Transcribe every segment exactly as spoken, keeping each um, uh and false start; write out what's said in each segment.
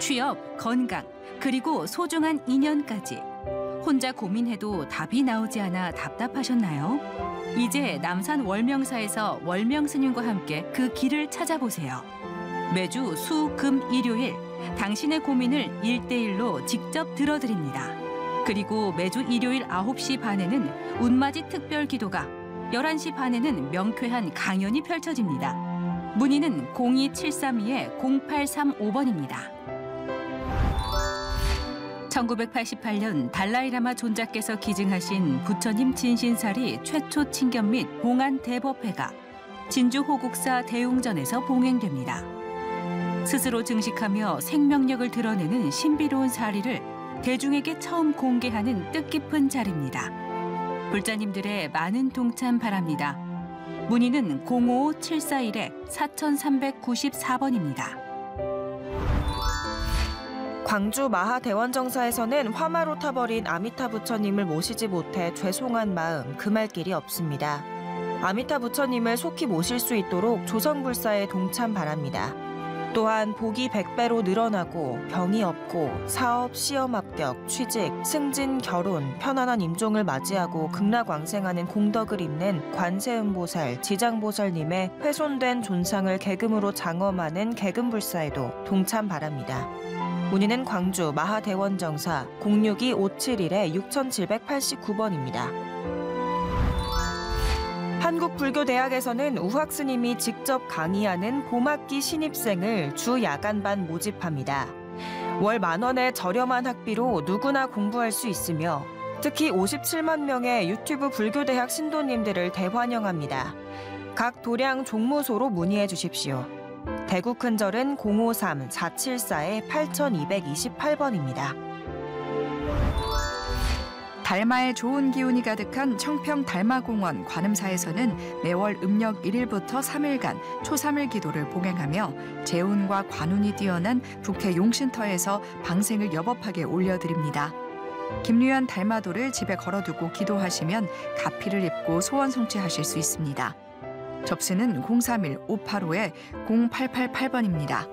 취업, 건강, 그리고 소중한 인연까지. 혼자 고민해도 답이 나오지 않아 답답하셨나요? 이제 남산 월명사에서 월명스님과 함께 그 길을 찾아보세요. 매주 수, 금, 일요일 당신의 고민을 일대일로 직접 들어드립니다. 그리고 매주 일요일 아홉 시 반에는 운맞이 특별 기도가, 열한 시 반에는 명쾌한 강연이 펼쳐집니다. 문의는 공이 칠삼이 공팔삼오 번입니다. 천구백팔십팔 년 달라이라마 존자께서 기증하신 부처님 진신살이 최초 친견 및 봉안 대법회가 진주 호국사 대웅전에서 봉행됩니다. 스스로 증식하며 생명력을 드러내는 신비로운 사리를 대중에게 처음 공개하는 뜻깊은 자리입니다. 불자님들의 많은 동참 바랍니다. 문의는 공오오 칠사일 사삼구사 번입니다. 광주 마하대원정사에서는 화마로 타버린 아미타 부처님을 모시지 못해 죄송한 마음 금할 길이 없습니다. 아미타 부처님을 속히 모실 수 있도록 조성불사에 동참 바랍니다. 또한 복이 백 배로 늘어나고 병이 없고 사업, 시험 합격, 취직, 승진, 결혼, 편안한 임종을 맞이하고 극락왕생하는 공덕을 잇는 관세음보살, 지장보살님의 훼손된 존상을 계금으로 장엄하는 계금불사에도 동참 바랍니다. 문의는 광주 마하대원정사 공육이 오칠일 육칠팔구 번입니다. 한국불교대학에서는 우학스님이 직접 강의하는 봄학기 신입생을 주 야간반 모집합니다. 월 만 원의 저렴한 학비로 누구나 공부할 수 있으며 특히 오십칠만 명의 유튜브 불교대학 신도님들을 대환영합니다. 각 도량 종무소로 문의해 주십시오. 대구 큰절은 공오삼 사칠사 팔이이팔 번입니다. 달마의 좋은 기운이 가득한 청평 달마공원 관음사에서는 매월 음력 일 일부터 삼 일간 초삼일 기도를 봉행하며 재운과 관운이 뛰어난 북해 용신터에서 방생을 여법하게 올려드립니다. 김유연 달마도를 집에 걸어두고 기도하시면 가피를 입고 소원 성취하실 수 있습니다. 접수는 공삼일 오팔오 공팔팔팔 번입니다.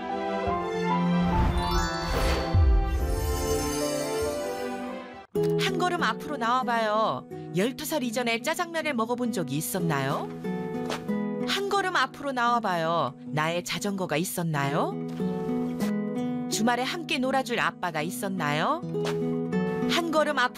한 걸음 앞으로 나와봐요. 열두 살 이전에 짜장면을 먹어본 적이 있었나요? 한 걸음 앞으로 나와봐요. 나의 자전거가 있었나요? 주말에 함께 놀아줄 아빠가 있었나요? 한 걸음 앞으로